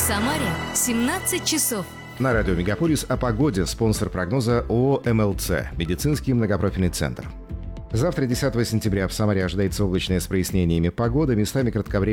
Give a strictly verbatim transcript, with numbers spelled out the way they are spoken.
Самаре семнадцать часов. На радио «Мегаполис» о погоде. Спонсор прогноза ООО «эм эл цэ» – медицинский многопрофильный центр. Завтра, десятого сентября, в Самаре ожидается облачная с прояснениями погода, местами кратковременная